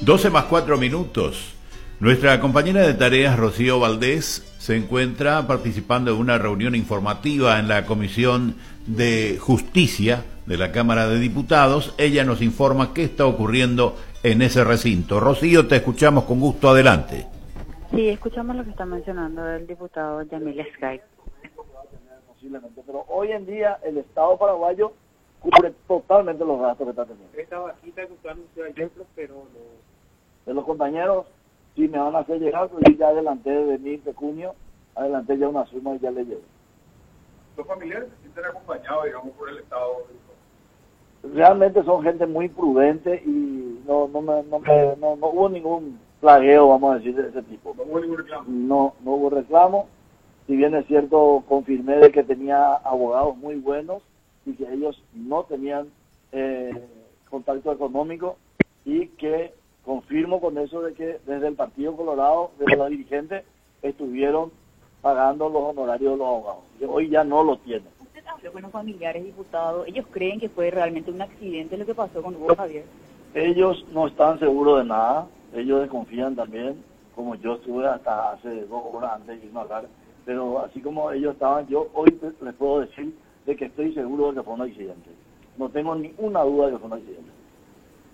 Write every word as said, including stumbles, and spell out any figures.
doce más cuatro minutos. Nuestra compañera de tareas, Rocío Valdés, se encuentra participando en una reunión informativa en la Comisión de Justicia de la Cámara de Diputados. Ella nos informa qué está ocurriendo en ese recinto. Rocío, te escuchamos con gusto. Adelante. Sí, escuchamos lo que está mencionando el diputado Yamil Sky. Posiblemente, pero hoy en día el Estado paraguayo cubre totalmente los gastos que está teniendo. Esta vaquita que usted anunció ayer, pero no... De los compañeros, sí me van a hacer llegar, pero yo ya adelanté de mi pecunio, adelanté ya una suma y ya le llevo. ¿Los familiares se sienten acompañados, digamos, por el Estado? Realmente son gente muy prudente y no no, me, no, me, no, no hubo ningún plagueo, vamos a decir, de ese tipo. ¿No hubo ningún reclamo? No, no hubo reclamo. Si bien es cierto, confirmé de que tenía abogados muy buenos y que ellos no tenían eh, contacto económico, y que confirmo con eso de que desde el Partido Colorado, desde los dirigentes, estuvieron pagando los honorarios de los abogados, que hoy ya no lo tienen. Usted habló con los familiares, diputados, ¿ellos creen que fue realmente un accidente lo que pasó con Hugo Javier? Ellos no están seguros de nada, ellos desconfían también, como yo estuve hasta hace dos horas antes de irme a hablar, pero así como ellos estaban, yo hoy les puedo decir de que estoy seguro de que fue un accidente. No tengo ninguna duda de que fue un accidente.